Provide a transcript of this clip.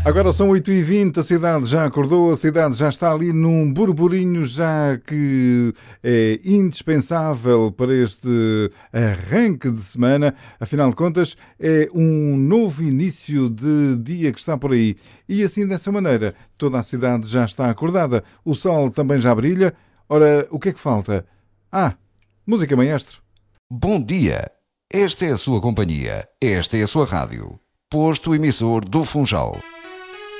Agora são 8h20, a cidade já acordou, a cidade já está ali num burburinho já que é indispensável para este arranque de semana. Afinal de contas, é um novo início de dia que está por aí. E assim, dessa maneira, toda a cidade já está acordada. O sol também já brilha. Ora, o que é que falta? Música, maestro. Bom dia. Esta é a sua companhia. Esta é a sua rádio. Posto emissor do Funchal.